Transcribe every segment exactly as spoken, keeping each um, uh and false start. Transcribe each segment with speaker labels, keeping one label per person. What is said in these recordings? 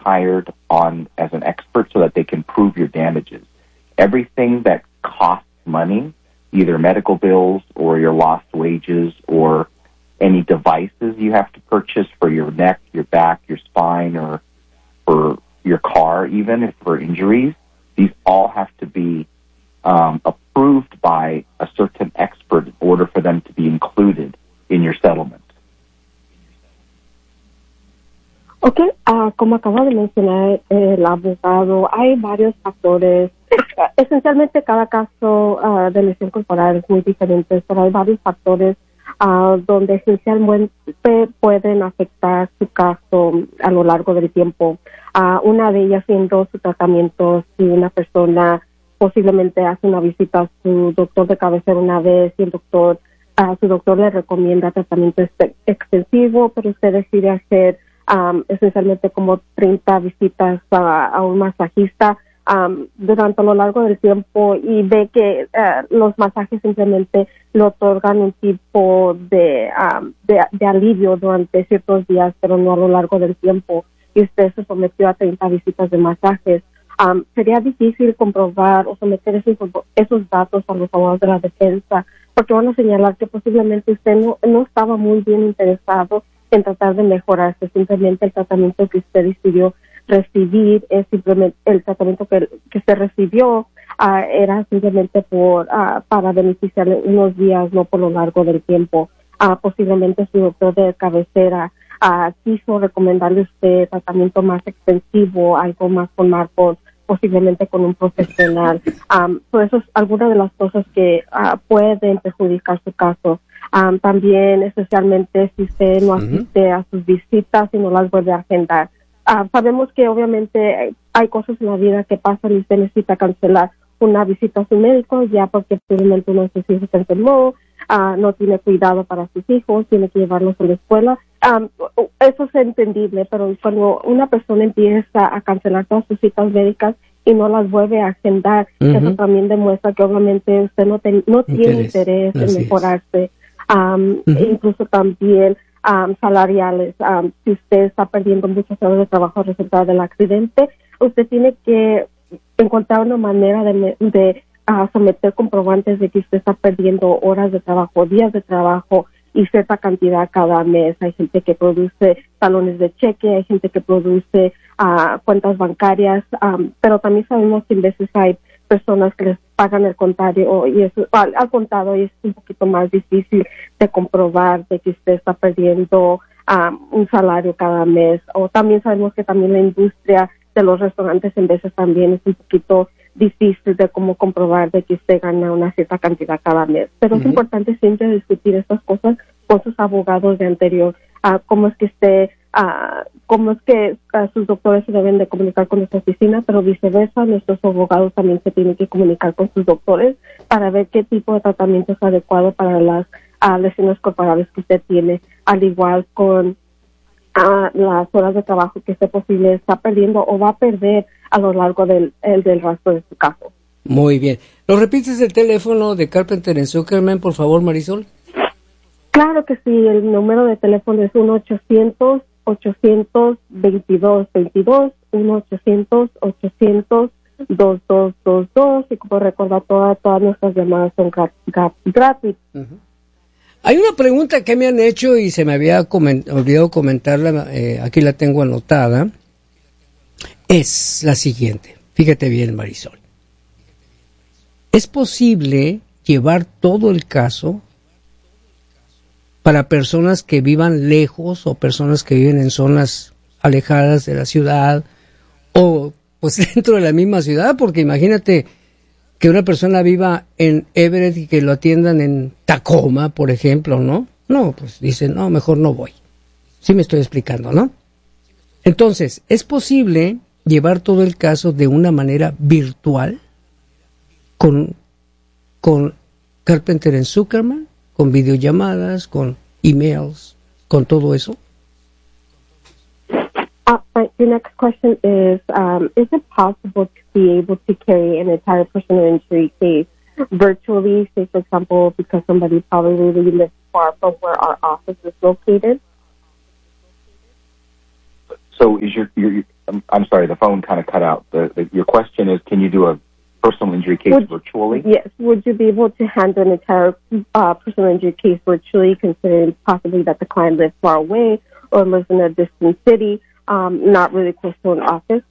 Speaker 1: hired on as an expert so that they can prove your damages. Everything that costs money, either medical bills or your lost wages or any devices you have to purchase for your neck, your back, your spine, or for your car, even if for injuries, these all have to be um, approved by a certain expert in order for them to be included in your settlement.
Speaker 2: Ok, uh, como acaba de mencionar el abogado, hay varios factores. Esencialmente, cada caso uh, de lesión corporal es muy diferente, pero hay varios factores uh, donde esencialmente pueden afectar su caso a lo largo del tiempo. Uh, una de ellas siendo su tratamiento. Si una persona posiblemente hace una visita a su doctor de cabecera una vez y el doctor, uh, su doctor le recomienda tratamiento ex- extensivo, pero usted decide hacer Um, esencialmente como treinta visitas a, a un masajista um, durante lo largo del tiempo y ve que uh, los masajes simplemente le otorgan un tipo de, um, de, de alivio durante ciertos días, pero no a lo largo del tiempo, y usted se sometió a treinta visitas de masajes. Um, sería difícil comprobar o someter esos, esos datos a los abogados de la defensa, porque van a señalar que posiblemente usted no, no estaba muy bien interesado en tratar de mejorarse. Simplemente el tratamiento que usted decidió recibir es simplemente el tratamiento que, que se recibió uh, era simplemente por uh, para beneficiarle unos días, no por lo largo del tiempo. Uh, posiblemente su doctor de cabecera uh, quiso recomendarle a usted tratamiento más extensivo, algo más con marcos, posiblemente con un profesional. Um, por eso es alguna de las cosas que uh, pueden perjudicar su caso. Um, también, especialmente si usted no asiste uh-huh. a sus visitas y no las vuelve a agendar. Uh, sabemos que obviamente hay, hay cosas en la vida que pasan y usted necesita cancelar una visita a su médico ya porque posiblemente uno de sus hijos se enfermó, uh, no tiene cuidado para sus hijos, tiene que llevarlos a la escuela. Um, eso es entendible, pero cuando una persona empieza a cancelar todas sus citas médicas y no las vuelve a agendar, uh-huh. eso también demuestra que obviamente usted no, ten, no tiene interés, interés en mejorarse. Um, uh-huh. Incluso también um, salariales. Um, si usted está perdiendo muchas horas de trabajo a resultado del accidente, usted tiene que encontrar una manera de, de uh, someter comprobantes de que usted está perdiendo horas de trabajo, días de trabajo y cierta cantidad cada mes. Hay gente que produce talones de cheque, hay gente que produce uh, cuentas bancarias, um, pero también sabemos que a veces hay personas que les pagan el contado y eso al, al contado y es un poquito más difícil de comprobar de que usted está perdiendo um, un salario cada mes. O también sabemos que también la industria de los restaurantes en veces también es un poquito difícil de cómo comprobar de que usted gana una cierta cantidad cada mes. Pero uh-huh. es importante siempre discutir estas cosas con sus abogados de anterior. Uh, cómo es que usted, uh, cómo es que uh, sus doctores se deben de comunicar con nuestra oficina, pero viceversa, nuestros abogados también se tienen que comunicar con sus doctores para ver qué tipo de tratamiento es adecuado para las uh, lesiones corporales que usted tiene, al igual con uh, las horas de trabajo que usted posible está perdiendo o va a perder a lo largo del, el, del rastro de su caso.
Speaker 3: Muy bien. ¿Nos repites el teléfono de Carpenter and Zuckerman, por favor, Marisol?
Speaker 2: Claro que sí, el número de teléfono es uno ochocientos, ochocientos veintidós veintidós, uno ochocientos, ochocientos veintidós veintidós, y como recordar, todas, todas nuestras llamadas son gratis.
Speaker 3: Uh-huh. Hay una pregunta que me han hecho y se me había coment- olvidado comentarla, eh, aquí la tengo anotada, es la siguiente, fíjate bien, Marisol. ¿Es posible llevar todo el caso para personas que vivan lejos o personas que viven en zonas alejadas de la ciudad o pues dentro de la misma ciudad? Porque imagínate que una persona viva en Everett y que lo atiendan en Tacoma, por ejemplo, ¿no? No, pues dicen, no, mejor no voy. Sí me estoy explicando, ¿no? Entonces, ¿es posible llevar todo el caso de una manera virtual con, con Carpenter and Zuckerman? Con videollamadas, con emails, con todo eso?
Speaker 2: Uh, the next question is, um, is it possible to be able to carry an entire personal injury case virtually, say, for example, because somebody probably really lives far from where our office is located?
Speaker 1: So is your, your I'm sorry, the phone kind of cut out. The, the, your question is, can you do a personal injury case
Speaker 2: would,
Speaker 1: virtually?
Speaker 2: Yes. Would you be able to handle an entire uh, personal injury case virtually, considering possibly that the client lives far away or lives in a distant city, um, not really close to an office?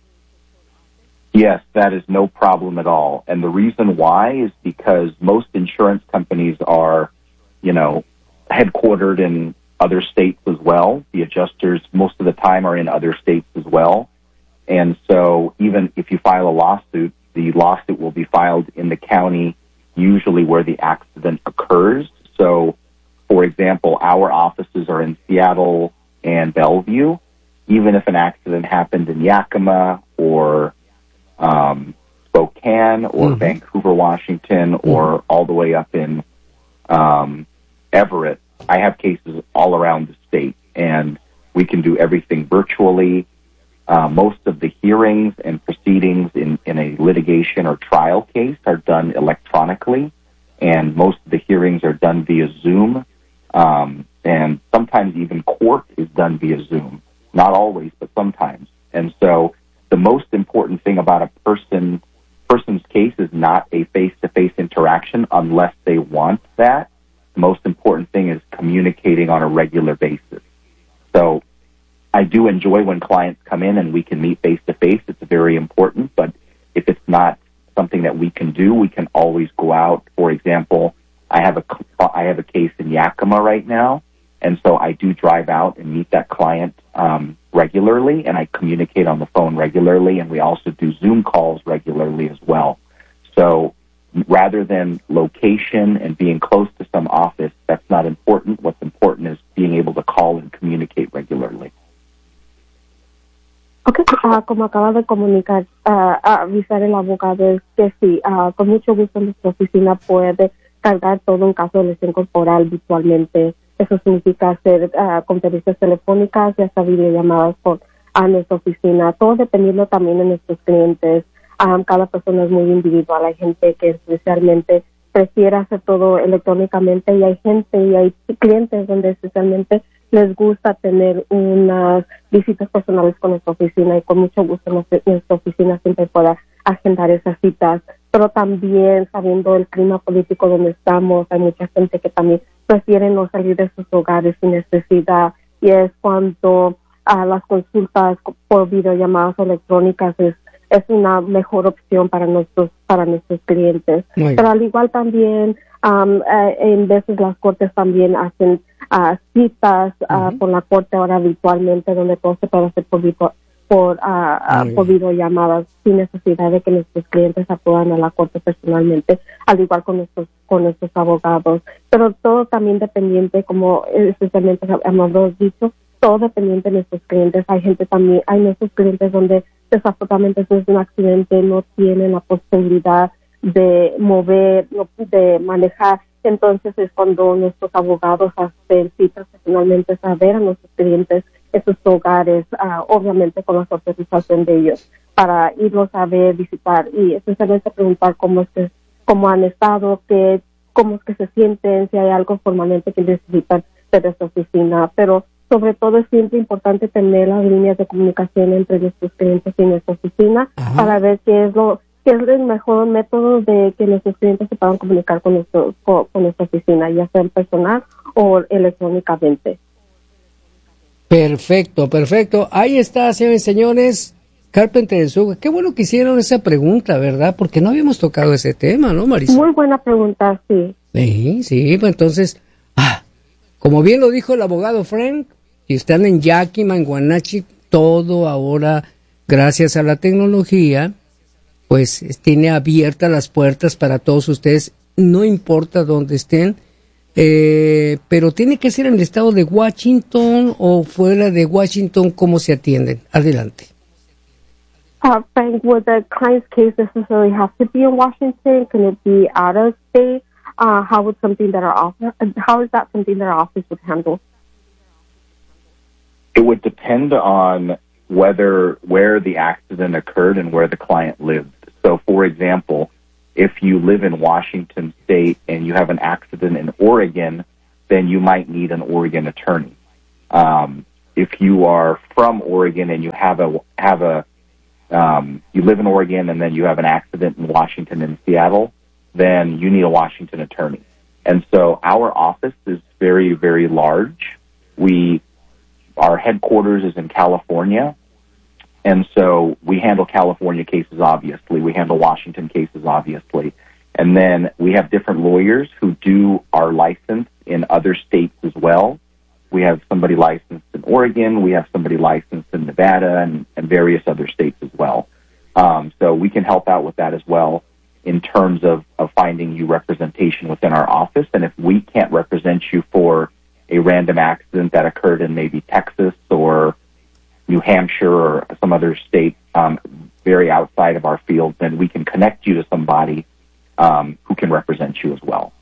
Speaker 1: Yes, that is no problem at all. And the reason why is because most insurance companies are, you know, headquartered in other states as well. The adjusters most of the time are in other states as well. And so even if you file a lawsuit, the lawsuit will be filed in the county usually where the accident occurs. So, for example, our offices are in Seattle and Bellevue. Even if an accident happened in Yakima or um, Spokane or mm-hmm. Vancouver, Washington, mm-hmm. or all the way up in um, Everett, I have cases all around the state, and we can do everything virtually. Uh, most of the hearings and proceedings in, in a litigation or trial case are done electronically, and most of the hearings are done via Zoom, um, and sometimes even court is done via Zoom. Not always, but sometimes. And so the most important thing about a person person's case is not a face-to-face interaction unless they want that. The most important thing is communicating on a regular basis. So I do enjoy when clients come in and we can meet face-to-face. It's very important. But if it's not something that we can do, we can always go out. For example, I have a, I have a case in Yakima right now. And so I do drive out and meet that client um, regularly, and I communicate on the phone regularly, and we also do Zoom calls regularly as well. So rather than location and being close to some office, that's not important. What's important is being able to call and communicate regularly.
Speaker 2: Ok, uh, como acaba de comunicar, uh, avisar el abogado es que sí, uh, con mucho gusto nuestra oficina puede cargar todo un caso de lesión corporal virtualmente. Eso significa hacer uh, conferencias telefónicas y hasta videollamadas por a nuestra oficina, todo dependiendo también de nuestros clientes. Um, cada persona es muy individual. Hay gente que especialmente prefiere hacer todo electrónicamente y hay gente y hay clientes donde especialmente les gusta tener unas visitas personales con nuestra oficina, y con mucho gusto nuestra, nuestra oficina siempre pueda agendar esas citas. Pero también, sabiendo el clima político donde estamos, hay mucha gente que también prefiere no salir de sus hogares sin necesidad, y es cuando uh, las consultas por videollamadas electrónicas es es una mejor opción para nuestros para nuestros clientes. Pero al igual también, um, uh, en veces las cortes también hacen uh, citas uh, uh-huh. por la corte ahora virtualmente, donde todo se puede hacer por, por, uh, uh, por videollamadas sin necesidad de que nuestros clientes acudan a la corte personalmente, al igual con nuestros con nuestros abogados. Pero todo también dependiente, como especialmente hemos dicho, todo dependiente de nuestros clientes. Hay gente también, hay nuestros clientes donde desafortunadamente después de un accidente no tienen la posibilidad de mover, de manejar. Entonces es cuando nuestros abogados hacen citas personalmente a ver a nuestros clientes en sus hogares, uh, obviamente con la autorización de ellos, para irlos a ver, visitar y especialmente preguntar cómo es que, cómo han estado, qué, cómo es que se sienten, si hay algo formalmente que necesitan de nuestra oficina. Pero sobre todo es siempre importante tener las líneas de comunicación entre nuestros clientes y nuestra oficina. Ajá. Para ver qué es lo qué es el mejor método de que nuestros clientes se puedan comunicar con, nuestro, con, con nuestra oficina, ya sea en personal o electrónicamente.
Speaker 3: Perfecto, perfecto. Ahí está, señores y señores, Carpenter Suga. Qué bueno que hicieron esa pregunta, ¿verdad? Porque no habíamos tocado ese tema, ¿no, Marisol?
Speaker 2: Muy buena pregunta, sí.
Speaker 3: Sí, sí, pues entonces, ah, como bien lo dijo el abogado Frank, si están en Yakima, en Wenatchee, todo ahora, gracias a la tecnología, pues tiene abiertas las puertas para todos ustedes, no importa dónde estén, eh, pero tiene que ser en el estado de Washington o fuera de Washington, ¿cómo se atienden? Adelante.
Speaker 2: Uh, Frank, would the client's case necessarily have to be in Washington? Can it be out of state? Uh, how would something that our office, how is that something that our office would handle?
Speaker 1: It would depend on whether where the accident occurred and where the client lived. So, for example, if you live in Washington State and you have an accident in Oregon, then you might need an Oregon attorney. Um, if you are from Oregon and you have a have a um, you live in Oregon and then you have an accident in Washington and Seattle, then you need a Washington attorney. And so our office is very, very large. We our headquarters is in California, and so we handle California cases. Obviously, we handle Washington cases. Obviously. And then we have different lawyers who do our license in other states as well. We have somebody licensed in Oregon. We have somebody licensed in Nevada and, and various other states as well. Um, so we can help out with that as well in terms of, of finding you representation within our office. And if we can't represent you for a random accident that occurred in maybe Texas or New Hampshire or some other state um, very outside of our field, then we can connect you to somebody Um, who can represent you as well.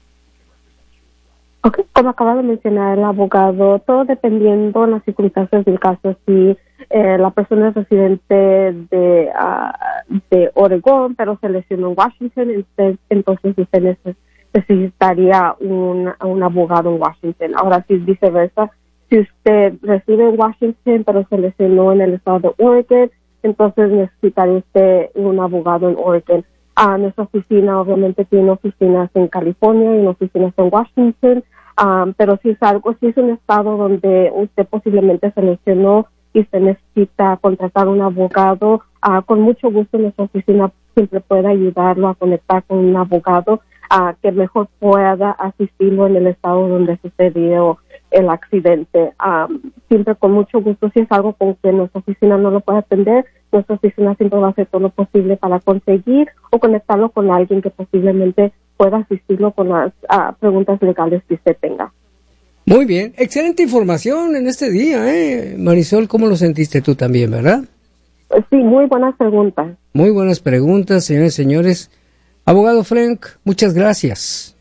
Speaker 2: Okay, como acaba de mencionar el abogado, todo dependiendo de las circunstancias del caso. Si eh, la persona es residente de, uh, de Oregón, pero se lesionó en Washington, entonces, entonces usted necesitaría un, un abogado en Washington. Ahora, si es viceversa, si usted reside en Washington, pero se lesionó en el estado de Oregon, entonces necesitaría usted un abogado en Oregon. Uh, nuestra oficina obviamente tiene oficinas en California y oficinas en Washington, um, pero si es algo, si es un estado donde usted posiblemente se lesionó y se necesita contratar un abogado, uh, con mucho gusto nuestra oficina siempre puede ayudarlo a conectar con un abogado uh, que mejor pueda asistirlo en el estado donde sucedió el accidente. Um, siempre con mucho gusto, si es algo con que nuestra oficina no lo puede atender, nuestra oficina siempre va a hacer todo lo posible para conseguir o conectarlo con alguien que posiblemente pueda asistirlo con las uh, preguntas legales que usted tenga.
Speaker 3: Muy bien, excelente información en este día, ¿eh? Marisol, ¿cómo lo sentiste tú también, verdad?
Speaker 2: Sí, muy buenas preguntas.
Speaker 3: Muy buenas preguntas, señores y señores. Abogado Frank, muchas gracias.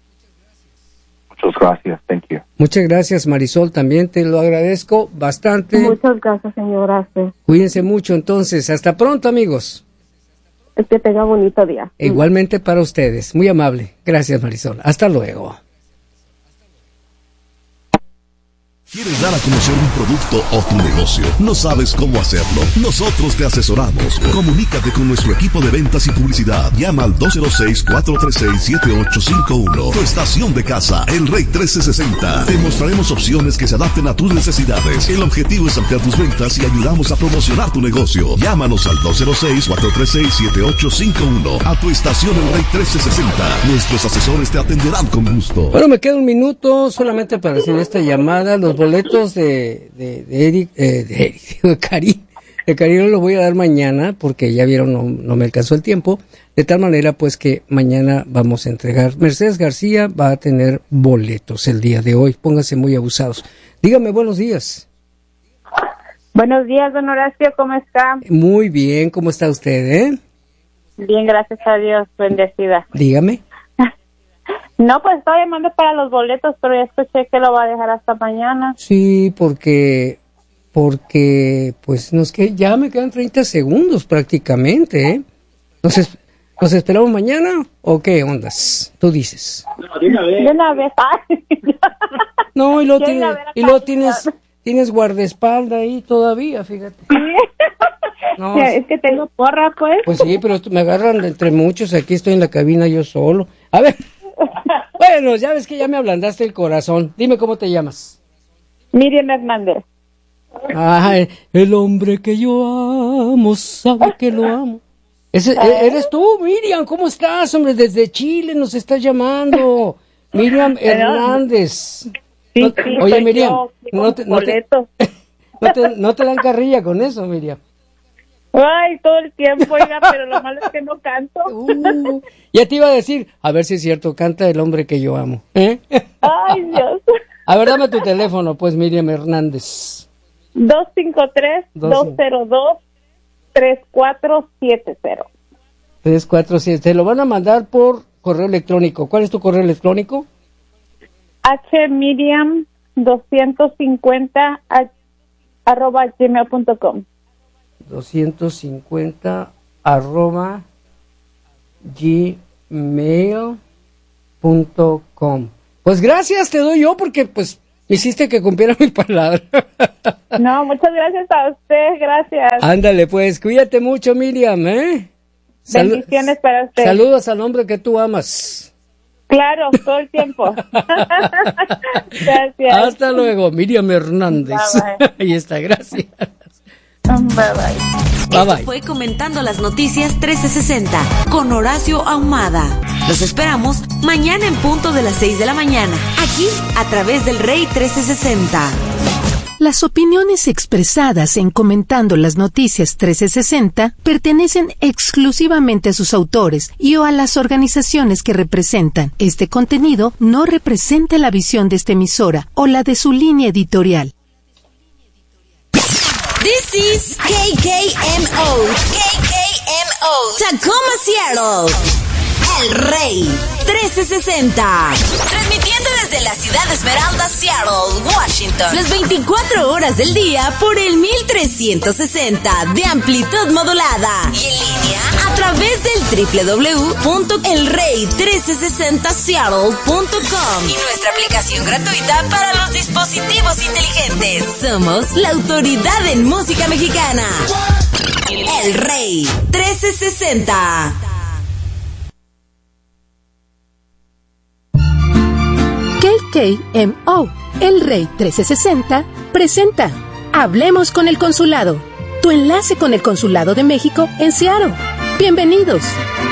Speaker 1: Muchas gracias, thank you.
Speaker 3: Muchas gracias, Marisol, también te lo agradezco bastante.
Speaker 2: Muchas gracias, señora.
Speaker 3: Cuídense mucho, entonces. Hasta pronto, amigos.
Speaker 2: Que tenga bonito día.
Speaker 3: Igualmente para ustedes. Muy amable. Gracias, Marisol. Hasta luego.
Speaker 4: ¿Quieres dar a conocer un producto o tu negocio? ¿No sabes cómo hacerlo? Nosotros te asesoramos. Comunícate con nuestro equipo de ventas y publicidad. Llama al dos cero seis, cuatro tres seis, siete ocho cinco uno. Tu estación de casa, el Rey trece sesenta. Te mostraremos opciones que se adapten a tus necesidades. El objetivo es ampliar tus ventas y ayudamos a promocionar tu negocio. Llámanos al dos cero seis, cuatro tres seis, siete ocho cinco uno. A tu estación, el Rey trece sesenta. Nuestros asesores te atenderán con gusto.
Speaker 3: Bueno, me queda un minuto solamente para recibir esta llamada. Los boletos de, de, de Eric, eh, de Eric, de Cari, de Cari los voy a dar mañana porque ya vieron, no, no me alcanzó el tiempo, de tal manera pues que mañana vamos a entregar. Mercedes García va a tener boletos el día de hoy, pónganse muy abusados. Dígame, buenos días.
Speaker 5: Buenos días, don Horacio, ¿cómo está?
Speaker 3: Muy bien, ¿cómo está usted, eh?
Speaker 5: Bien, gracias a Dios, bendecida.
Speaker 3: Dígame.
Speaker 5: No, pues estaba llamando para los boletos, pero ya escuché que lo va a dejar hasta mañana.
Speaker 3: Sí, porque, porque, pues, nos que ya me quedan treinta segundos prácticamente, ¿eh? ¿Nos, es, ¿Nos esperamos mañana o qué ondas? Tú dices.
Speaker 5: No, de una vez. De una vez.
Speaker 3: No, y luego, tiene, y luego tienes, tienes guardaespaldas ahí todavía, fíjate.
Speaker 5: No, es que tengo porra, pues.
Speaker 3: Pues sí, pero me agarran entre muchos, aquí estoy en la cabina yo solo. A ver. Bueno, ya ves que ya me ablandaste el corazón. Dime cómo te llamas.
Speaker 5: Miriam Hernández.
Speaker 3: Ay, el hombre que yo amo sabe que lo amo. Ese, eres tú, Miriam. ¿Cómo estás, hombre? Desde Chile nos estás llamando. Miriam Hernández.
Speaker 5: Sí,
Speaker 3: no,
Speaker 5: sí,
Speaker 3: oye, Miriam,
Speaker 5: yo,
Speaker 3: no te, no, te, no, te, no te dan carrilla con eso, Miriam.
Speaker 5: Ay, todo el tiempo, oiga, pero lo malo es que no canto.
Speaker 3: Uh, ya te iba a decir, a ver si es cierto, canta el hombre que yo amo. ¿Eh?
Speaker 5: Ay, Dios.
Speaker 3: A ver, dame tu teléfono, pues, Miriam Hernández.
Speaker 5: dos cinco tres, dos cero dos, tres cuatro siete cero.
Speaker 3: tres cuatro siete. Te lo van a mandar por correo electrónico. ¿Cuál es tu correo electrónico?
Speaker 5: H Miriam doscientos cincuenta arroba gmail punto com.
Speaker 3: doscientos cincuenta arroba gmail punto com. Pues gracias te doy yo porque pues Me hiciste que cumpliera mi palabra.
Speaker 5: No, muchas gracias a usted, gracias.
Speaker 3: Ándale, pues, cuídate mucho, Miriam, ¿eh? Salu-
Speaker 5: Bendiciones para usted.
Speaker 3: Saludos al hombre que tú amas.
Speaker 5: Claro, todo el tiempo. Gracias.
Speaker 3: Hasta luego, Miriam Hernández.
Speaker 5: Bye, bye.
Speaker 3: Ahí está, gracias.
Speaker 5: Bye bye.
Speaker 3: Bye
Speaker 6: Esto
Speaker 3: bye.
Speaker 6: fue Comentando las Noticias trece sesenta con Horacio Ahumada. Los esperamos mañana en punto de las seis de la mañana, aquí a través del Rey trece sesenta.
Speaker 7: Las opiniones expresadas en Comentando las Noticias trece sesenta pertenecen exclusivamente a sus autores y o a las organizaciones que representan. Este contenido no representa la visión de esta emisora o la de su línea editorial.
Speaker 6: This is K K M O. K K M O. Tacoma, Seattle. El Rey trece sesenta. Transmitiendo desde la ciudad de Esmeralda, Seattle, Washington. Las veinticuatro horas del día por el mil trescientos sesenta de amplitud modulada. Y en línea a través del doble u doble u doble u punto el rey trece sesenta seattle punto com y nuestra aplicación gratuita para los dispositivos inteligentes. Somos la autoridad en música mexicana. El Rey trece sesenta.
Speaker 7: K K M O, El Rey trece sesenta, presenta Hablemos con el Consulado, tu enlace con el Consulado de México en Seattle. Bienvenidos.